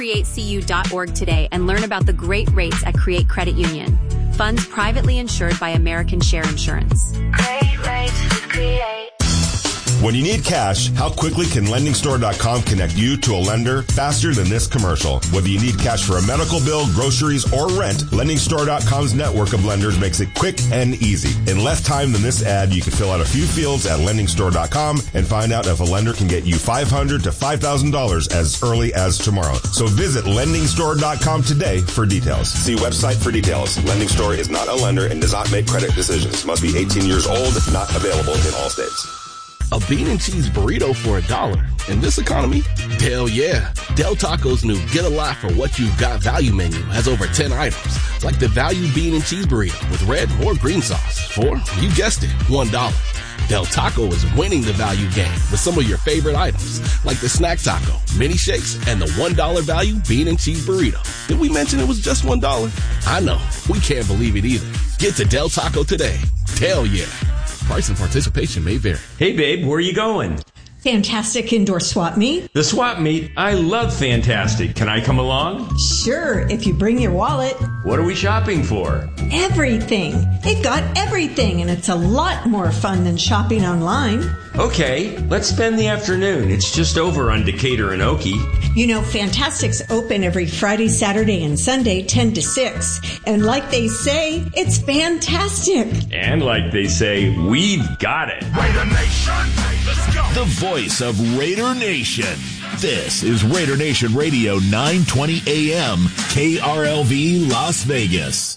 CreateCU.org today and learn about the great rates at Create Credit Union. Funds privately insured by American Share Insurance. Great rates with Create. When you need cash, how quickly can LendingStore.com connect you to a lender faster than this commercial? Whether you need cash for a medical bill, groceries, or rent, LendingStore.com's network of lenders makes it quick and easy. In less time than this ad, you can fill out a few fields at LendingStore.com and find out if a lender can get you $500 to $5,000 as early as tomorrow. So visit LendingStore.com today for details. See website for details. Lending Store is not a lender and does not make credit decisions. Must be 18 years old, not available in all states. A bean and cheese burrito for $1. In this economy? Hell yeah. Del Taco's new Get a Lot for What You've Got value menu has over 10 items, like the value bean and cheese burrito with red or green sauce for, you guessed it, $1. Del Taco is winning the value game with some of your favorite items, like the snack taco, mini shakes, and the $1 value bean and cheese burrito. Did we mention it was just $1? I know. We can't believe it either. Get to Del Taco today. Hell yeah. Price and participation may vary. Hey, babe, where are you going? Fantastic indoor swap meet. The swap meet? I love Fantastic. Can I come along? Sure, if you bring your wallet. What are we shopping for? Everything. They've got everything, and it's a lot more fun than shopping online. Okay, let's spend the afternoon. It's just over on Decatur and Okie. You know, Fantastic's open every Friday, Saturday, and Sunday, 10 to 6. And like they say, it's fantastic. And like they say, we've got it. Raider Nation, let's go. The voice of Raider Nation. This is Raider Nation Radio 920 AM, KRLV Las Vegas.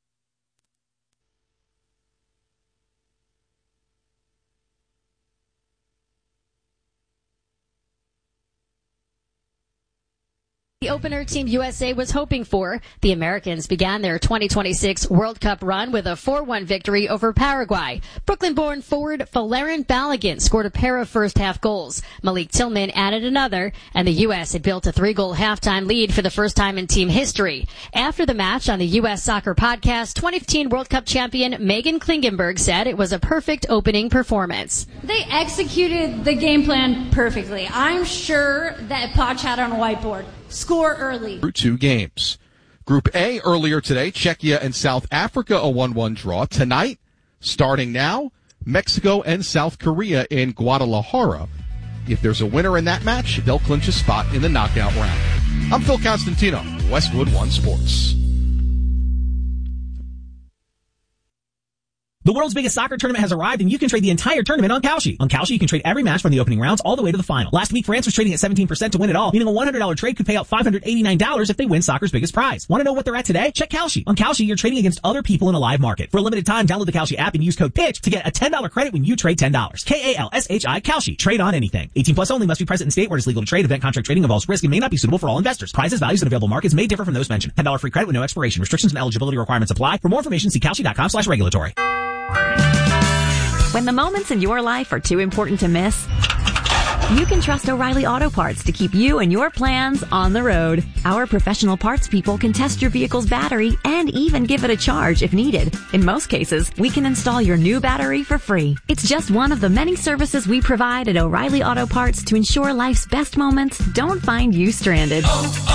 The opener Team USA was hoping for. The Americans began their 2026 World Cup run with a 4-1 victory over Paraguay. Brooklyn-born forward Folarin Balogun scored a pair of first-half goals. Malik Tillman added another, and the U.S. had built a 3-goal halftime lead for the first time in team history. After the match on the U.S. Soccer Podcast, 2015 World Cup champion Megan Klingenberg said it was a perfect opening performance. They executed the game plan perfectly. I'm sure that Poch had on a whiteboard. Score early. Through 2 games. Group A earlier today, Czechia and South Africa, a 1-1 draw. Tonight, starting now, Mexico and South Korea in Guadalajara. If there's a winner in that match, they'll clinch a spot in the knockout round. I'm Phil Constantino, Westwood One Sports. The world's biggest soccer tournament has arrived, and you can trade the entire tournament on Kalshi. On Kalshi, you can trade every match from the opening rounds all the way to the final. Last week, France was trading at 17% to win it all, meaning a $100 trade could pay out $589 if they win soccer's biggest prize. Want to know what they're at today? Check Kalshi. On Kalshi, you're trading against other people in a live market. For a limited time, download the Kalshi app and use code PITCH to get a $10 credit when you trade $10. Kalshi. Kalshi. Trade on anything. 18 plus only. Must be present in state where it's legal to trade. Event contract trading involves risk and may not be suitable for all investors. Prizes, values, and available markets may differ from those mentioned. $10 free credit with no expiration. Restrictions and eligibility requirements apply. For more information, see Kalshi.com/regulatory. When the moments in your life are too important to miss, you can trust O'Reilly Auto Parts to keep you and your plans on the road. Our professional parts people can test your vehicle's battery and even give it a charge if needed. In most cases, we can install your new battery for free. It's just one of the many services we provide at O'Reilly Auto Parts to ensure life's best moments don't find you stranded.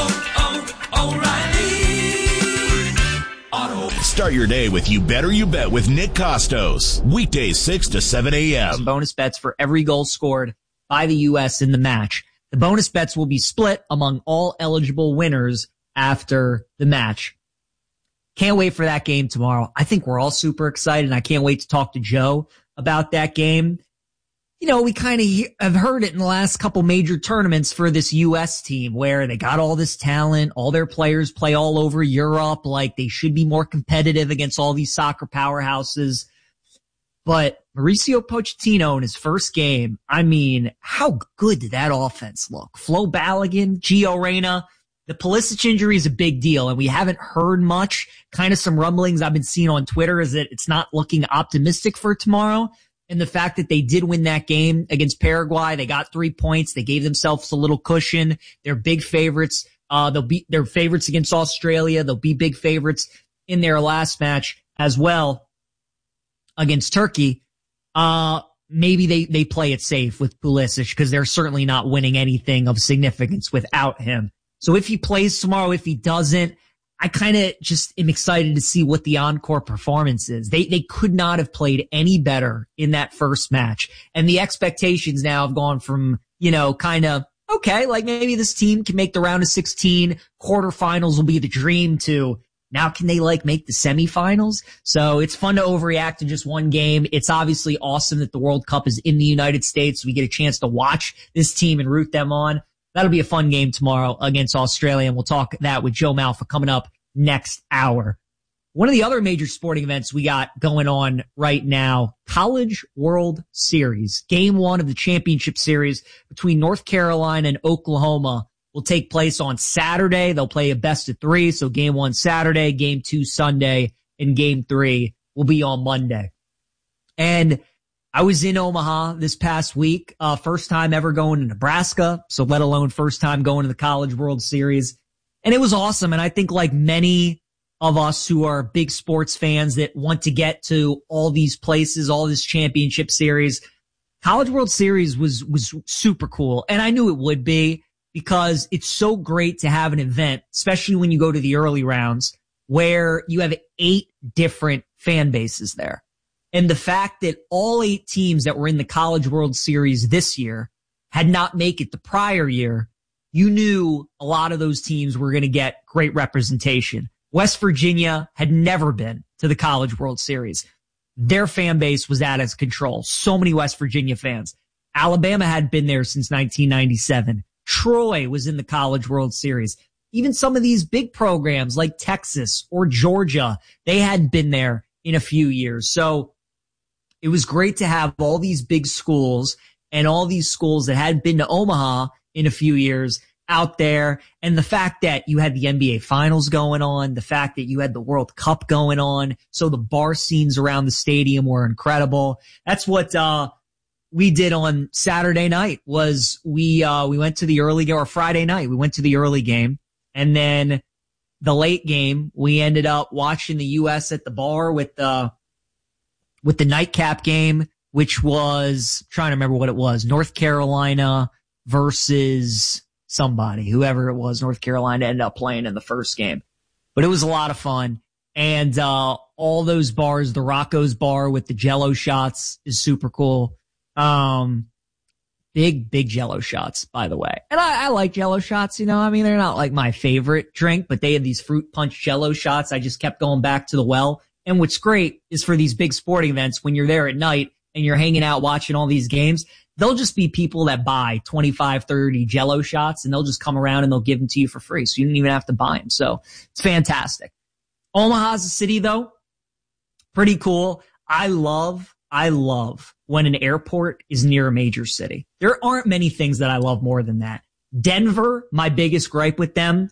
Start your day with You Better You Bet with Nick Costos. Weekdays 6 to 7 a.m. Bonus bets for every goal scored by the U.S. in the match. The bonus bets will be split among all eligible winners after the match. Can't wait for that game tomorrow. I think we're all super excited, and I can't wait to talk to Joe about that game. You know, we kind of have heard it in the last couple major tournaments for this U.S. team where they got all this talent, all their players play all over Europe, like they should be more competitive against all these soccer powerhouses. But Mauricio Pochettino in his first game, I mean, how good did that offense look? Flo Balogun, Gio Reyna. The Pulisic injury is a big deal, and we haven't heard much. Kind of some rumblings I've been seeing on Twitter is that it's not looking optimistic for tomorrow. And the fact that they did win that game against Paraguay, they got 3 points. They gave themselves a little cushion. They're big favorites. They're favorites against Australia. They'll be big favorites in their last match as well against Turkey. Maybe they play it safe with Pulisic because they're certainly not winning anything of significance without him. So if he plays tomorrow, if he doesn't, I kind of just am excited to see what the encore performance is. They could not have played any better in that first match. And the expectations now have gone from, kind of, okay, like maybe this team can make the round of 16, quarterfinals will be the dream, to now can they make the semifinals? So it's fun to overreact to just one game. It's obviously awesome that the World Cup is in the United States. We get a chance to watch this team and root them on. That'll be a fun game tomorrow against Australia, and we'll talk that with Joe Malfa coming up next hour. One of the other major sporting events we got going on right now, College World Series. Game 1 of the championship series between North Carolina and Oklahoma will take place on Saturday. They'll play a best of 3, so Game 1 Saturday, Game 2 Sunday, and Game 3 will be on Monday. And I was in Omaha this past week, first time ever going to Nebraska, so let alone first time going to the College World Series. And it was awesome. And I think like many of us who are big sports fans that want to get to all these places, all this championship series, College World Series was super cool. And I knew it would be, because it's so great to have an event, especially when you go to the early rounds, where you have 8 different fan bases there. And the fact that all 8 teams that were in the College World Series this year had not made it the prior year, you knew a lot of those teams were going to get great representation. West Virginia had never been to the College World Series. Their fan base was out of control. So many West Virginia fans. Alabama had been there since 1997. Troy was in the College World Series. Even some of these big programs like Texas or Georgia, they hadn't been there in a few years. So it was great to have all these big schools and all these schools that hadn't been to Omaha in a few years out there. And the fact that you had the NBA finals going on, the fact that you had the World Cup going on. So the bar scenes around the stadium were incredible. That's what, we did on Saturday night was we went to the early game, or Friday night. We went to the early game, and then the late game, we ended up watching the U.S. at the bar with the nightcap game, which was, I'm trying to remember what it was, North Carolina versus somebody, whoever it was. North Carolina ended up playing in the first game, but it was a lot of fun. And all those bars, the Rocco's bar with the Jell-O shots is super cool. Big Jell-O shots, by the way. And I like Jell-O shots, they're not like my favorite drink, but they had these fruit punch Jell-O shots. I just kept going back to the well. And what's great is for these big sporting events, when you're there at night and you're hanging out watching all these games, there'll just be people that buy 25, 30 Jell-O shots, and they'll just come around and they'll give them to you for free. So you don't even have to buy them. So it's fantastic. Omaha's a city though. Pretty cool. I love when an airport is near a major city. There aren't many things that I love more than that. Denver, my biggest gripe with them,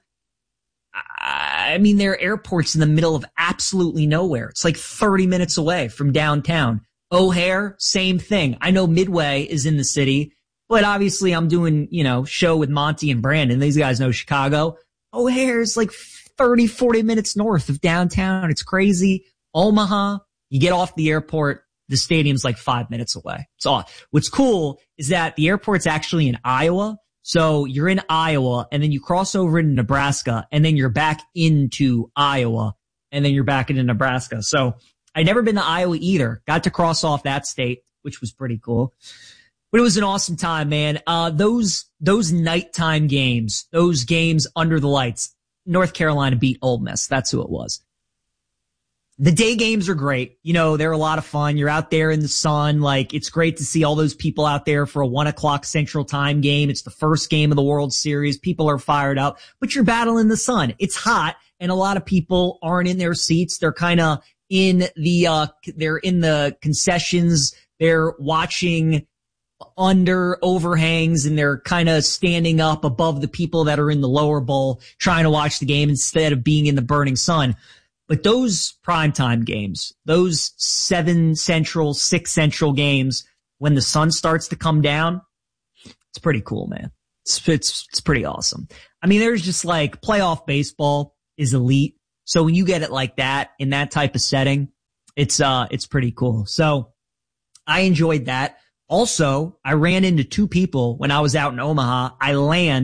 their airport's in the middle of absolutely nowhere. It's like 30 minutes away from downtown. O'Hare, same thing. I know Midway is in the city, but obviously I'm doing, show with Monty and Brandon. These guys know Chicago. O'Hare is like 30, 40 minutes north of downtown. It's crazy. Omaha, you get off the airport, the stadium's like 5 minutes away. So what's cool is that the airport's actually in Iowa. So you're in Iowa, and then you cross over into Nebraska, and then you're back into Iowa, and then you're back into Nebraska. So I'd never been to Iowa either. Got to cross off that state, which was pretty cool. But it was an awesome time, man. Those nighttime games, those games under the lights, North Carolina beat Ole Miss. That's who it was. The day games are great. They're a lot of fun. You're out there in the sun. It's great to see all those people out there for a 1:00 Central Time game. It's the first game of the World Series. People are fired up, but you're battling the sun. It's hot, and a lot of people aren't in their seats. They're kind of they're in the concessions. They're watching under overhangs, and they're kind of standing up above the people that are in the lower bowl trying to watch the game instead of being in the burning sun. But those primetime games, those 7 Central, 6 Central games, when the sun starts to come down, it's pretty cool, man. It's pretty awesome. There's just playoff baseball is elite. So when you get it like that in that type of setting, it's pretty cool. So I enjoyed that. Also, I ran into 2 people when I was out in Omaha. I land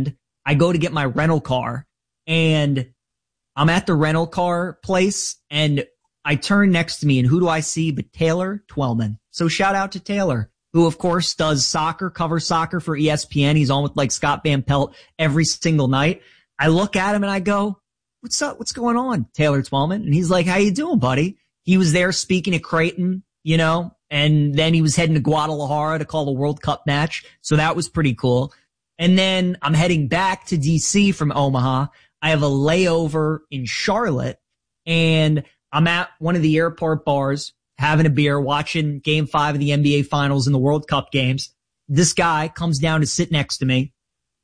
I go to get my rental car, and I'm at the rental car place, and I turn next to me, and who do I see but Taylor Twellman? So shout out to Taylor, who of course does covers soccer for ESPN. He's on with like Scott Van Pelt every single night. I look at him and I go, what's up? What's going on, Taylor Twellman? And he's like, how you doing, buddy? He was there speaking at Creighton, and then he was heading to Guadalajara to call the World Cup match. So that was pretty cool. And then I'm heading back to DC from Omaha. I have a layover in Charlotte, and I'm at one of the airport bars having a beer, watching Game 5 of the NBA Finals and the World Cup games. This guy comes down to sit next to me.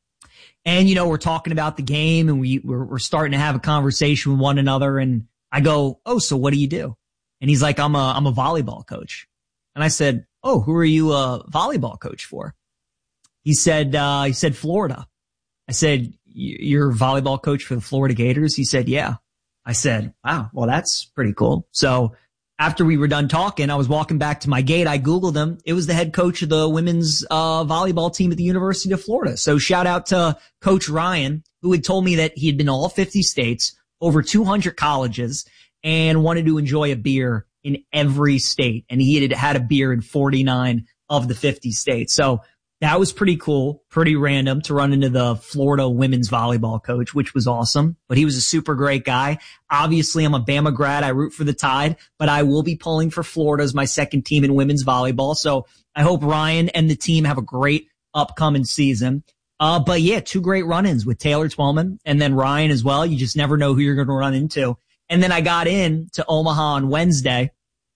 And, we're talking about the game, and we're starting to have a conversation with one another. And I go, oh, so what do you do? And he's like, I'm a volleyball coach. And I said, oh, who are you a volleyball coach for? He said Florida. I said, you're a volleyball coach for the Florida Gators? He said, yeah. I said, wow, well, that's pretty cool. So after we were done talking, I was walking back to my gate. I Googled him. It was the head coach of the women's volleyball team at the University of Florida. So shout out to Coach Ryan, who had told me that he had been to all 50 states, over 200 colleges, and wanted to enjoy a beer in every state. And he had a beer in 49 of the 50 states. So that was pretty cool, pretty random to run into the Florida women's volleyball coach, which was awesome. But he was a super great guy. Obviously, I'm a Bama grad. I root for the Tide, but I will be pulling for Florida as my second team in women's volleyball. So I hope Ryan and the team have a great upcoming season. But yeah, 2 great run-ins with Taylor Twellman and then Ryan as well. You just never know who you're going to run into. And then I got in to Omaha on Wednesday,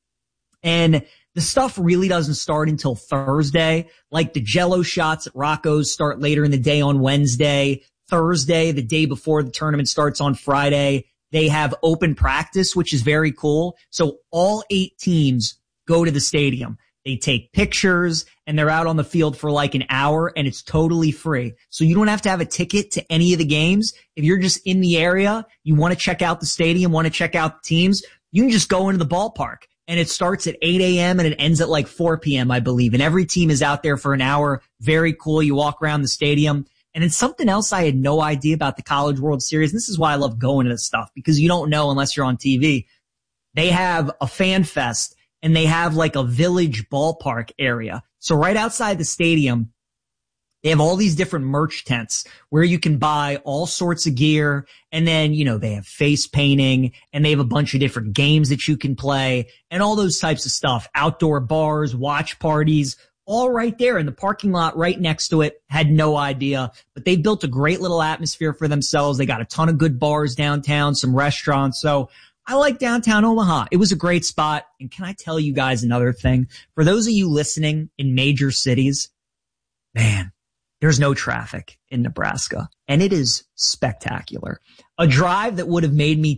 and the stuff really doesn't start until Thursday. Like the Jell-O shots at Rocco's start later in the day on Wednesday. Thursday, the day before the tournament starts on Friday, they have open practice, which is very cool. So all 8 teams go to the stadium. They take pictures, and they're out on the field for like an hour, and it's totally free. So you don't have to have a ticket to any of the games. If you're just in the area, you want to check out the stadium, want to check out the teams, you can just go into the ballpark. And it starts at 8 a.m. and it ends at like 4 p.m., I believe. And every team is out there for an hour. Very cool. You walk around the stadium. And it's something else I had no idea about the College World Series. And this is why I love going to this stuff, because you don't know unless you're on TV. They have a fan fest, and they have like a village ballpark area. So right outside the stadium, they have all these different merch tents where you can buy all sorts of gear. And then, they have face painting, and they have a bunch of different games that you can play and all those types of stuff. Outdoor bars, watch parties, all right there in the parking lot right next to it. Had no idea, but they built a great little atmosphere for themselves. They got a ton of good bars downtown, some restaurants. So I like downtown Omaha. It was a great spot. And can I tell you guys another thing? For those of you listening in major cities, man, there's no traffic in Nebraska, and it is spectacular. A drive that would have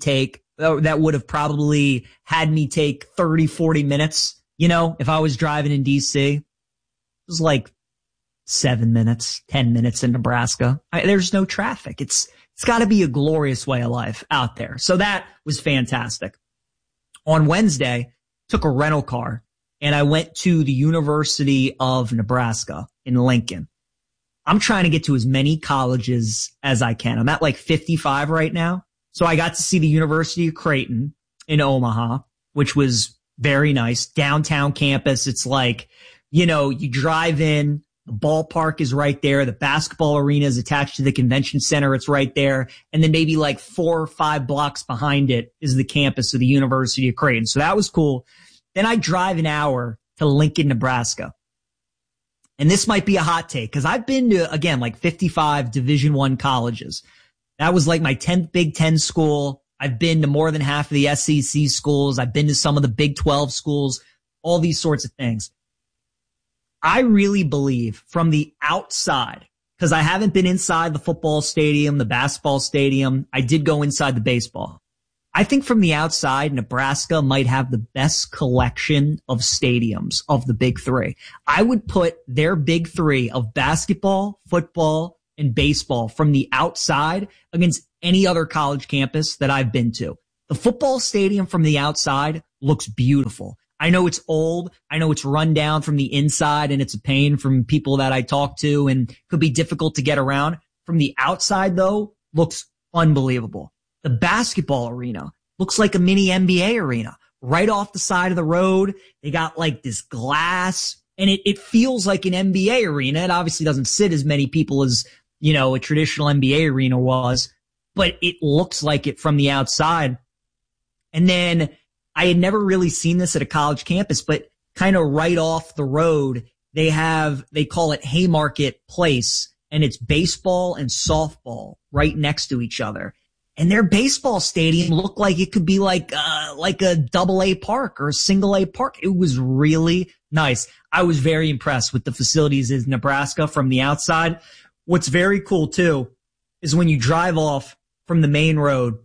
probably had me take 30, 40 minutes, if I was driving in DC, it was like 7 minutes, 10 minutes in Nebraska. There's no traffic. It's got to be a glorious way of life out there. So that was fantastic. On Wednesday, took a rental car, and I went to the University of Nebraska in Lincoln. I'm trying to get to as many colleges as I can. I'm at like 55 right now. So I got to see the University of Creighton in Omaha, which was very nice. Downtown campus. It's like, you drive in, the ballpark is right there. The basketball arena is attached to the convention center. It's right there. And then maybe like 4 or 5 blocks behind it is the campus of the University of Creighton. So that was cool. Then I drive an hour to Lincoln, Nebraska. And this might be a hot take, because I've been to, again, like 55 Division I colleges. That was like my 10th Big Ten school. I've been to more than half of the SEC schools. I've been to some of the Big 12 schools, all these sorts of things. I really believe from the outside, because I haven't been inside the football stadium, the basketball stadium. I did go inside the baseball. I think from the outside, Nebraska might have the best collection of stadiums of the big 3. I would put their big 3 of basketball, football, and baseball from the outside against any other college campus that I've been to. The football stadium from the outside looks beautiful. I know it's old. I know it's run down from the inside, and it's a pain from people that I talk to and could be difficult to get around. from the outside, though, looks unbelievable. The basketball arena looks like a mini NBA arena right off the side of the road. They got like this glass, and it feels like an NBA arena. It obviously doesn't sit as many people as, a traditional NBA arena was, but it looks like it from the outside. And then I had never really seen this at a college campus, but kind of right off the road, they call it Haymarket Place, and it's baseball and softball right next to each other. And their baseball stadium looked like it could be like a double-A park or a single-A park. It was really nice. I was very impressed with the facilities in Nebraska from the outside. What's very cool too is when you drive off from the main road,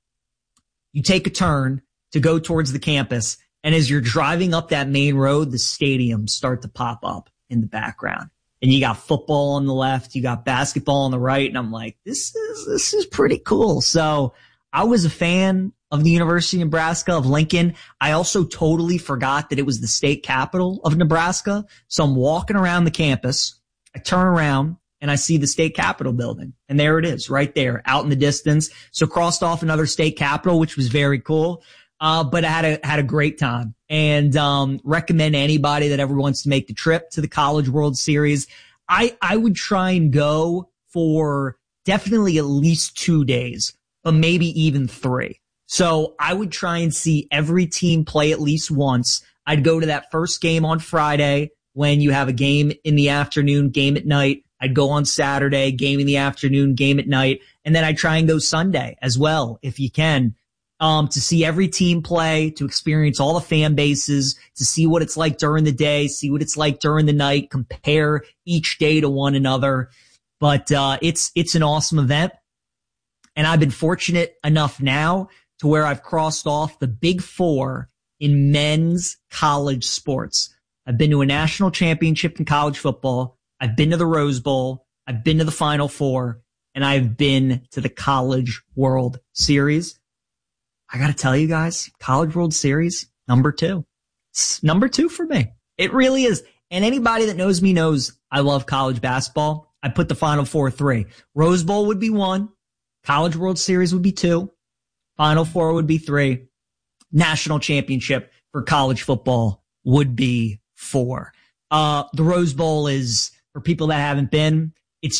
you take a turn to go towards the campus. And as you're driving up that main road, the stadiums start to pop up in the background. And you got football on the left, you got basketball on the right. And I'm like, this is pretty cool. So I was a fan of the University of Nebraska of Lincoln. I also totally forgot that it was the state capital of Nebraska. So I'm walking around the campus. I turn around and I see the state capitol building. And there it is right there out in the distance. So crossed off another state capitol, which was very cool. But I had a great time, and recommend anybody that ever wants to make the trip to the College World Series. I would try and go for definitely at least 2 days, but maybe even 3. So I would try and see every team play at least once. I'd go to that first game on Friday when you have a game in the afternoon, game at night. I'd go on Saturday, game in the afternoon, game at night. And then I'd try and go Sunday as well, if you can. To see every team play, to experience all the fan bases, to see what it's like during the day, see what it's like during the night, compare each day to one another. But, it's an awesome event. And I've been fortunate enough now to where I've crossed off the big 4 in men's college sports. I've been to a national championship in college football. I've been to the Rose Bowl. I've been to the Final Four, and I've been to the College World Series. I got to tell you guys, College World Series, number 2. It's number 2 for me. It really is. And anybody that knows me knows I love college basketball. I put the Final Four 3. Rose Bowl would be 1. College World Series would be 2. Final Four would be 3. National championship for college football would be 4. The Rose Bowl is, for people that haven't been,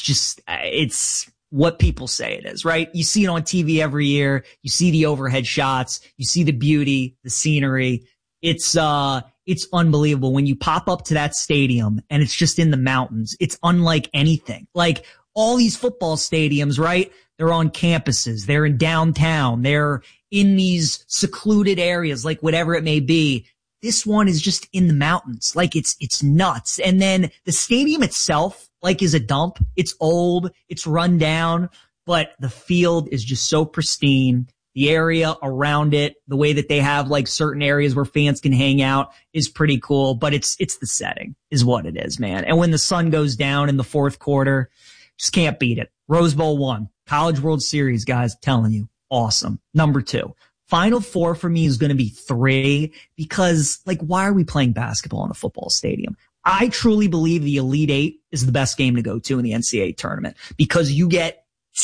it's what people say it is, right? You see it on TV every year. You see the overhead shots. You see the beauty, the scenery. It's unbelievable when you pop up to that stadium and it's just in the mountains. It's unlike anything. Like all these football stadiums, right? They're on campuses. They're in downtown. They're in these secluded areas, like whatever it may be. This one is just in the mountains. Like it's nuts. And then the stadium itself, like, is a dump. It's old. It's run down, but the field is just so pristine. The area around it, the way that they have like certain areas where fans can hang out is pretty cool, but it's the setting is what it is, man. And when the sun goes down in the fourth quarter, just can't beat it. Rose Bowl 1, College World Series, guys, telling you, awesome. Number 2. Final Four for me is going to be 3 because, like, why are we playing basketball in a football stadium? I truly believe the Elite 8 is the best game to go to in the NCAA tournament because you get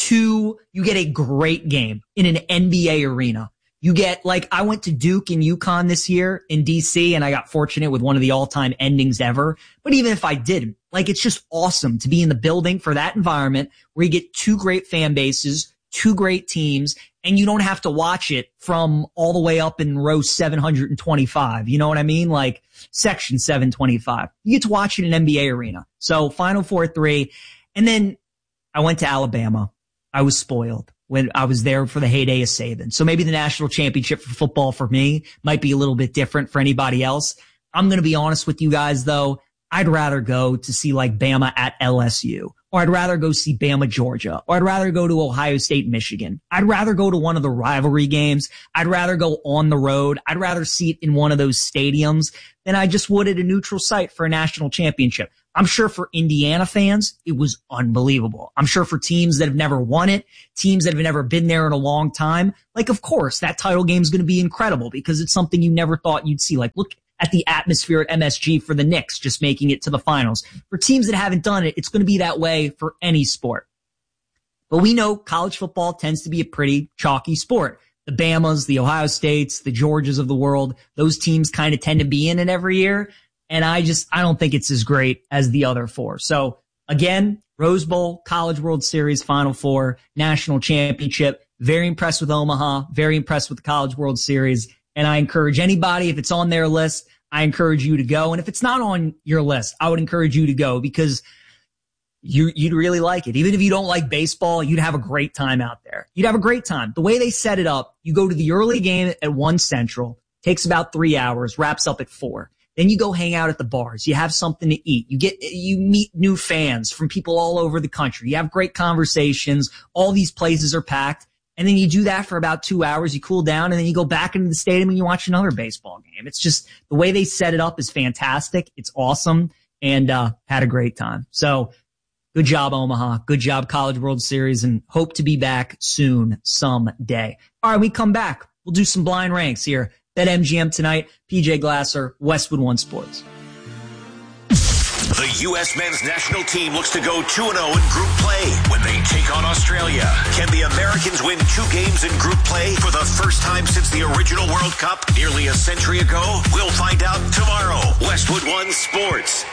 a great game in an NBA arena. You get, like, I went to Duke and UConn this year in DC and I got fortunate with one of the all-time endings ever. But even if I didn't, like, it's just awesome to be in the building for that environment where you get 2 great fan bases, 2 great teams, and you don't have to watch it from all the way up in row 725. You know what I mean? Like section 725. You get to watch it in an NBA arena. So Final Four 3. And then I went to Alabama. I was spoiled when I was there for the heyday of Saban. So maybe the national championship for football for me might be a little bit different for anybody else. I'm going to be honest with you guys though. I'd rather go to see like Bama at LSU, or I'd rather go see Bama, Georgia, or I'd rather go to Ohio State, Michigan. I'd rather go to one of the rivalry games. I'd rather go on the road. I'd rather see it in one of those stadiums than I just would at a neutral site for a national championship. I'm sure for Indiana fans, it was unbelievable. I'm sure for teams that have never won it, teams that have never been there in a long time, like, of course, that title game is going to be incredible because it's something you never thought you'd see. Like, look at the atmosphere at MSG for the Knicks just making it to the finals. For teams that haven't done it, it's going to be that way for any sport. But we know college football tends to be a pretty chalky sport. The Bamas, the Ohio States, the Georgias of the world, those teams kind of tend to be in it every year. And I don't think it's as great as the other four. So again, Rose Bowl, College World Series, Final Four, National Championship. Very impressed with Omaha. Very impressed with the College World Series. And I encourage anybody, if it's on their list, I encourage you to go. And if it's not on your list, I would encourage you to go because you'd really like it. Even if you don't like baseball, you'd have a great time out there. You'd have a great time. The way they set it up, you go to the early game at 1 Central, takes about 3 hours, wraps up at 4. Then you go hang out at the bars. You have something to eat. You meet new fans from people all over the country. You have great conversations. All these places are packed. And then you do that for about 2 hours. You cool down and then you go back into the stadium and you watch another baseball game. It's just the way they set it up is fantastic. It's awesome and, had a great time. So good job, Omaha. Good job, College World Series, and hope to be back soon someday. All right, we come back. We'll do some blind ranks here. BetMGM tonight, PJ Glasser, Westwood One Sports. The U.S. men's national team looks to go 2-0 in group play when they take on Australia. Can the Americans win 2 games in group play for the first time since the original World Cup nearly a century ago? We'll find out tomorrow. Westwood One Sports.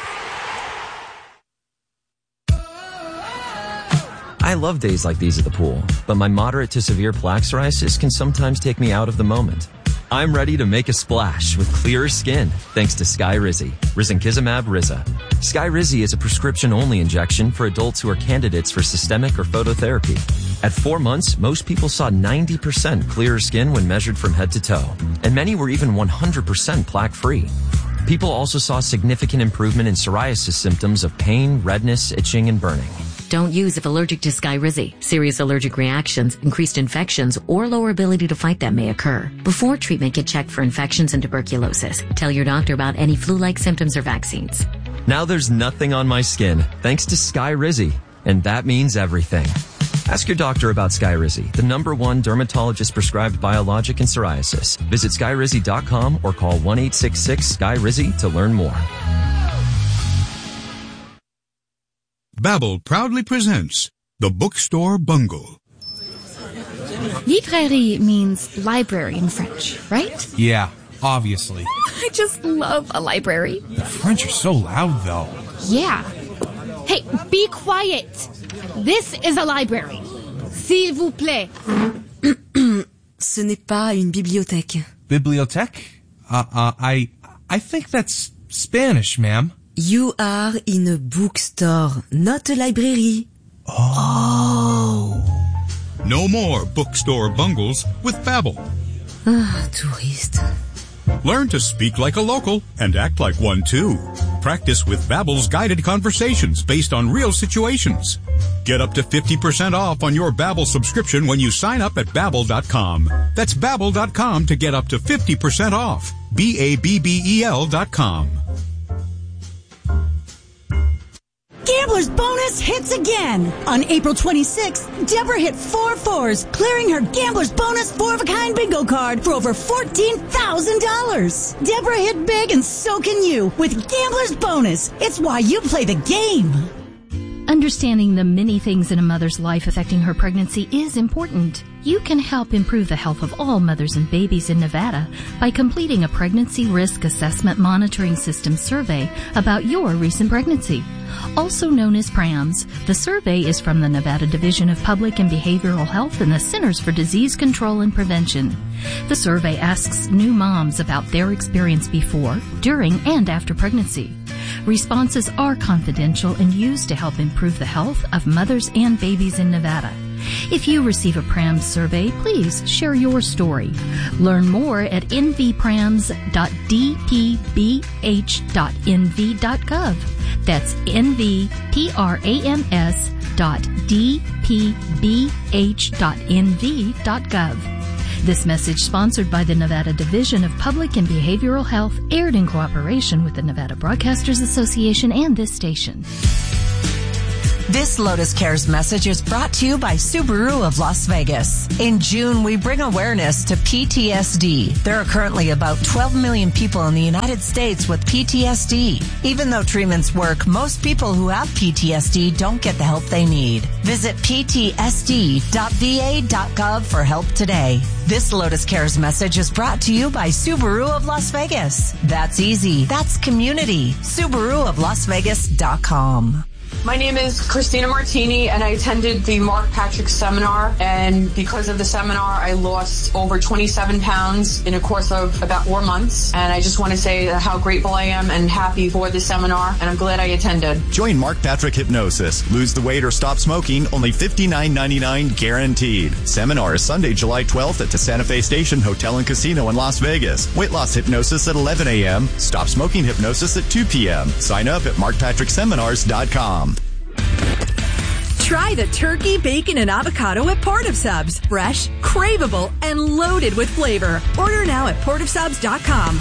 I love days like these at the pool, but my moderate to severe plaque psoriasis can sometimes take me out of the moment. I'm ready to make a splash with clearer skin thanks to Skyrizi, risankizumab Riza. Skyrizi is a prescription-only injection for adults who are candidates for systemic or phototherapy. At 4 months, most people saw 90% clearer skin when measured from head to toe, and many were even 100% plaque-free. People also saw significant improvement in psoriasis symptoms of pain, redness, itching, and burning. Don't use if allergic to Skyrizi. Serious allergic reactions, increased infections, or lower ability to fight them may occur. Before treatment, get checked for infections and tuberculosis. Tell your doctor about any flu-like symptoms or vaccines. Now there's nothing on my skin thanks to Skyrizi, and that means everything. Ask your doctor about Skyrizi, the #1 dermatologist-prescribed biologic in psoriasis. Visit Skyrizi.com or call 1-866-SKYRIZI to learn more. Babbel proudly presents The Bookstore Bungle. Librairie means library in French, right? Yeah, obviously. I just love a library. The French are so loud, though. Yeah. Hey, be quiet. This is a library. S'il vous plaît. Ce n'est pas une bibliothèque. Bibliothèque? I think that's Spanish, ma'am. You are in a bookstore, not a library. Oh. No more bookstore bungles with Babbel. Touriste. Learn to speak like a local and act like one too. Practice with Babbel's guided conversations based on real situations. Get up to 50% off on your Babbel subscription when you sign up at Babbel.com. That's Babbel.com to get up to 50% off. Babbel.com. Gambler's Bonus hits again. On April 26th, Deborah hit 4 4s, clearing her Gambler's Bonus 4-of-a-kind bingo card for over $14,000. Deborah hit big and so can you with Gambler's Bonus. It's why you play the game. Understanding the many things in a mother's life affecting her pregnancy is important. You can help improve the health of all mothers and babies in Nevada by completing a Pregnancy Risk Assessment Monitoring System survey about your recent pregnancy. Also known as PRAMS, the survey is from the Nevada Division of Public and Behavioral Health and the Centers for Disease Control and Prevention. The survey asks new moms about their experience before, during, and after pregnancy. Responses are confidential and used to help improve the health of mothers and babies in Nevada. If you receive a PRAMS survey, please share your story. Learn more at nvprams.dpbh.nv.gov. That's nvprams.dpbh.nv.gov. This message, sponsored by the Nevada Division of Public and Behavioral Health, aired in cooperation with the Nevada Broadcasters Association and this station. This Lotus Cares message is brought to you by Subaru of Las Vegas. In June, we bring awareness to PTSD. There are currently about 12 million people in the United States with PTSD. Even though treatments work, most people who have PTSD don't get the help they need. Visit ptsd.va.gov for help today. This Lotus Cares message is brought to you by Subaru of Las Vegas. That's easy. That's community. SubaruofLasVegas.com. My name is Christina Martini, and I attended the Mark Patrick seminar, and because of the seminar, I lost over 27 pounds in a course of about 4 months, and I just want to say how grateful I am and happy for the seminar, and I'm glad I attended. Join Mark Patrick Hypnosis. Lose the weight or stop smoking, only $59.99 guaranteed. Seminar is Sunday, July 12th at the Santa Fe Station Hotel and Casino in Las Vegas. Weight loss hypnosis at 11 a.m., stop smoking hypnosis at 2 p.m. Sign up at markpatrickseminars.com. Try the turkey, bacon, and avocado at Port of Subs. Fresh, craveable, and loaded with flavor. Order now at portofsubs.com.